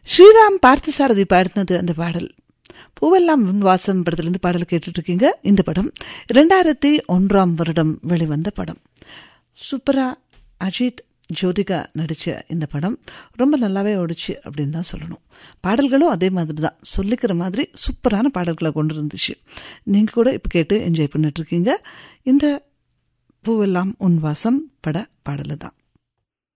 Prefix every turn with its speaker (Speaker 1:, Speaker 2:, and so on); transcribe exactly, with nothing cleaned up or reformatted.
Speaker 1: ஸ்ரீராம் பார்த்தசாரதி பாடினது அந்த பாடல். பூவெல்லாம் வாசம் படத்திலிருந்து பாடல் கேட்டுட்டு இருக்கீங்க. இந்த படம் இரண்டாயிரத்தி ஒன்றாம் வருடம் வெளிவந்த படம். சூப்பரா அஜித் ஜோதிகா நடிச்ச இந்த படம் ரொம்ப நல்லாவே ஓடிச்சு அப்படின்னு தான் சொல்லணும். பாடல்களும் அதே மாதிரி தான், சொல்லிக்கிற மாதிரி சூப்பரான பாடல்களை கொண்டு இருந்துச்சு. நீங்க கூட இப்போ கேட்டு என்ஜாய் பண்ணிட்டு இருக்கீங்க இந்த பூவெல்லாம் உன் வாசம் பட பாடலை தான்.